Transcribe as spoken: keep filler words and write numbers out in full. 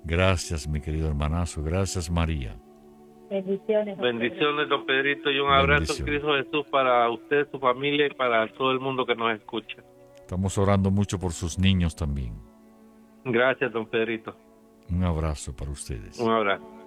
Gracias, mi querido hermanazo. Gracias, María. Bendiciones. Don Bendiciones, don Pedrito, y un abrazo en Cristo Jesús para usted, su familia y para todo el mundo que nos escucha. Estamos orando mucho por sus niños también. Gracias, don Pedrito. Un abrazo para ustedes. Un abrazo.